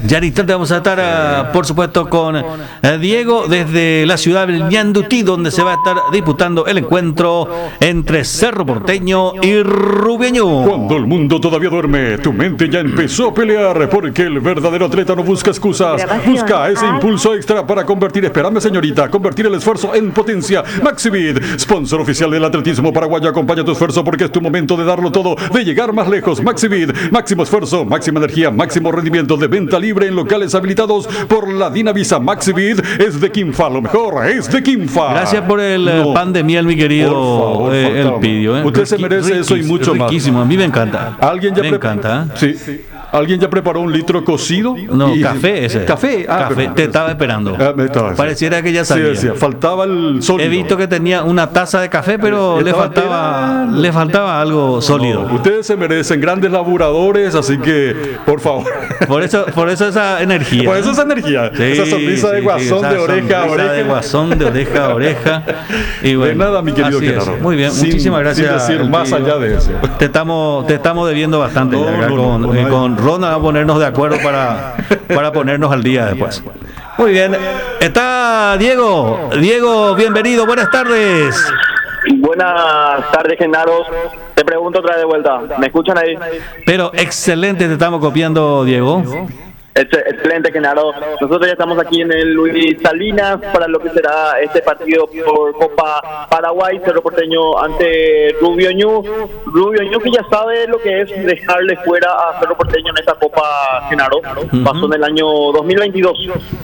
Ya al instante vamos a estar, por supuesto, con Diego desde la ciudad de Ñandutí, donde se va a estar disputando el encuentro entre Cerro Porteño y Rubiañú. Cuando el mundo todavía duerme, tu mente ya empezó a pelear, porque el verdadero atleta no busca excusas, busca ese impulso extra para convertir, espérame señorita, convertir el esfuerzo en potencia. Maxivit, sponsor oficial del atletismo paraguayo, acompaña tu esfuerzo porque es tu momento de darlo todo, de llegar más lejos. Maxivit, máximo esfuerzo, máxima energía, máximo rendimiento, de venta libre en locales habilitados por la Dinavisa. Maxivit es de Quimfa, lo mejor es de Quimfa. Gracias por el pan de miel, mi querido favor, el Pidio. Usted se merece eso y mucho más. Riquísimo, a mí me encanta. ¿Alguien ya me encanta. Sí. ¿Alguien ya preparó un litro cocido? No, café ese. Café, café. Te estaba esperando. Pareciera que ya sabía. Sí, decía, faltaba el sólido. He visto que tenía una taza de café, pero le faltaba algo sólido. No, ustedes se merecen grandes laburadores, así que, por favor. Por eso esa energía. Por eso esa energía. Sí, esa sonrisa de guasón de oreja a oreja. De guasón de oreja a oreja. Y bueno, de nada, mi querido Genaro. Muy bien, muchísimas gracias. Sin decir más allá de eso. Te estamos debiendo bastante con Ronald, a ponernos de acuerdo para ponernos al día después. Muy bien, está Diego, bienvenido, buenas tardes. Buenas tardes, Genaro. Te pregunto otra vez de vuelta, ¿me escuchan ahí? Pero excelente, te estamos copiando, Diego. Excelente, Genaro. Nosotros ya estamos aquí en el Luis Salinas para lo que será este partido por Copa Paraguay, Cerro Porteño ante Rubiañú. Rubiañú, que ya sabe lo que es dejarle fuera a Cerro Porteño en esta Copa, Genaro. Pasó en el año 2022,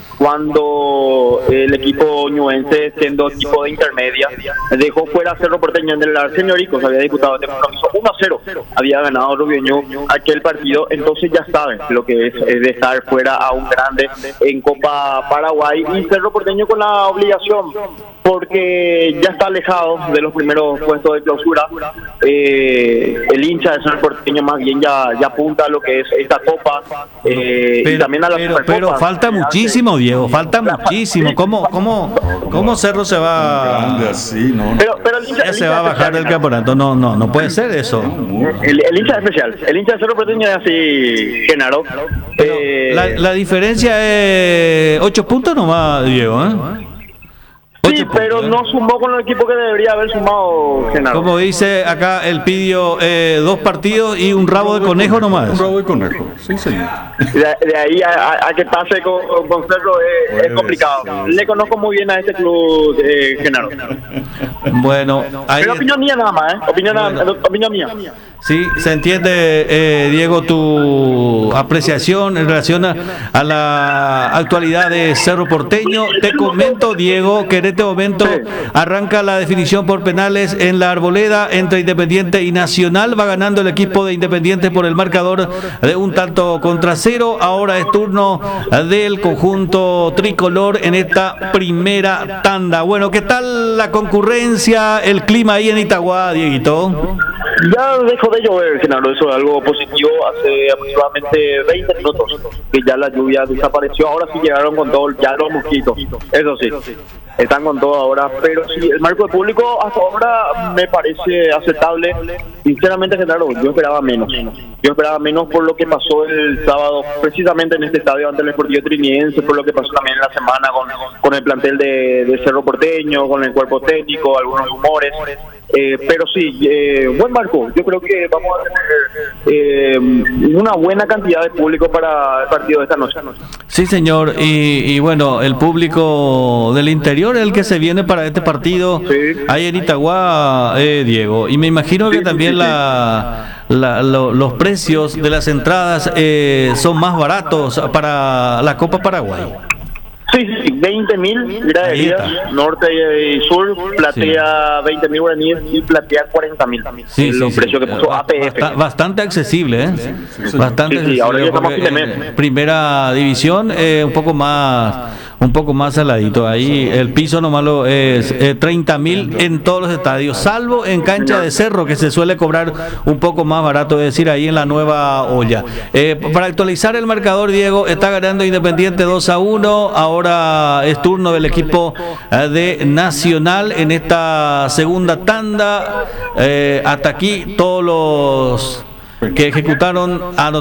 cuando el equipo ñuense, siendo equipo de intermedia, dejó fuera a Cerro Porteño en el Arsenio. Se había disputado este compromiso 1-0. Había ganado Rubiañú aquel partido, entonces ya saben lo que es dejar fuera a un grande en Copa Paraguay, y Cerro Porteño con la obligación, porque ya está alejado de los primeros puestos de clausura. El hincha de Cerro Porteño más bien ya apunta a lo que es esta Copa, y también a la Supercopa. Pero falta muchísimo, Diego, falta muchísimo. ¿Cómo Cerro se va así, no? Pero el hincha se va a bajar del campeonato? No puede ser eso. El hincha especial, el hincha de Cerro Porteño es así, Genaro. La diferencia es 8 puntos nomás, Diego, Sí, pero no sumó con el equipo que debería haber sumado, Genaro. Como dice acá el Pidio, 2 partidos y un rabo de conejo nomás. Un rabo de conejo, sí, señor. De ahí a que pase con Cerro es complicado. Sí. Le conozco muy bien a este club, Genaro. Bueno, pero opinión mía nada más, opinión mía. Sí, se entiende, Diego, tu apreciación en relación a la actualidad de Cerro Porteño. Te comento, Diego, que en este momento arranca la definición por penales en la Arboleda entre Independiente y Nacional. Va ganando el equipo de Independiente por el marcador de 1-0. Ahora es turno del conjunto tricolor en esta primera tanda. Bueno, ¿qué tal la concurrencia, el clima ahí en Itagua, Dieguito? Ya dejó de llover, Genaro, eso es algo positivo. Hace aproximadamente 20 minutos que ya la lluvia desapareció. Ahora sí llegaron con todo, ya los mosquitos, eso sí, están con todo ahora. Pero sí, el marco de público hasta ahora me parece aceptable. Sinceramente, Genaro, yo esperaba menos por lo que pasó el sábado, precisamente en este estadio ante el Sportivo Trinidense, por lo que pasó también en la semana con el plantel de Cerro Porteño, con el cuerpo técnico, algunos rumores. Pero sí, buen marco. Yo creo que vamos a tener una buena cantidad de público para el partido de esta noche. Sí, señor. Y bueno, el público del interior es el que se viene para este partido ahí en Itagua, Diego. Y me imagino que también los precios de las entradas son más baratos para la Copa Paraguay. Sí, 20.000 graderías, norte y sur, platea 20.000 guaraníes y platea 40.000. Sí, los precios que puso APF. Bastante accesible, bastante accesible. Ahora ya estamos primera división, un poco más saladito. Ahí el piso nomás es 30.000 en todos los estadios, salvo en cancha de Cerro, que se suele cobrar un poco más barato, es decir, ahí en la nueva olla. Para actualizar el marcador, Diego, está ganando Independiente 2-1. Ahora es turno del equipo de Nacional en esta segunda tanda. Hasta aquí todos los que ejecutaron